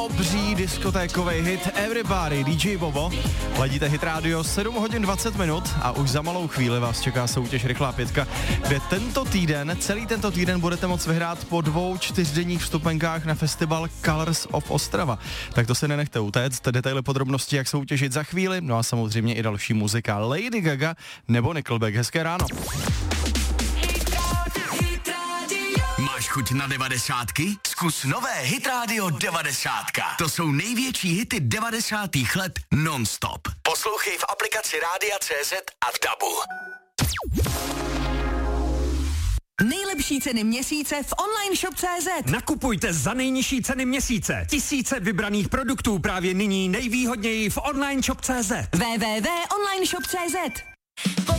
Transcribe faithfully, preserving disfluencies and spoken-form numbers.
obří diskotékový hit Everybody, D J Bobo. Ladíte Hit Radio, sedm hodin dvacet minut a už za malou chvíli vás čeká soutěž Rychlá pětka, kde tento týden, celý tento týden budete moct vyhrát po dvou čtyřdenních vstupenkách na festival Colors of Ostrava. Tak to se nenechte utéct, detaily, podrobnosti, jak soutěžit za chvíli, no a samozřejmě i další muzika Lady Gaga nebo Nickelback. Hezké ráno. Máš chuť na devadesátky? Zkus nové Hit Radio devadesátka. To jsou největší hity devadesátých let non-stop. Poslouchej v aplikaci Rádia C Z a v Dabu. Nejlepší ceny měsíce v online shop tečka cé zet. Nakupujte za nejnižší ceny měsíce. Tisíce vybraných produktů právě nyní nejvýhodněji v online shop tečka cé zet. w w w tečka online shop tečka cé zet.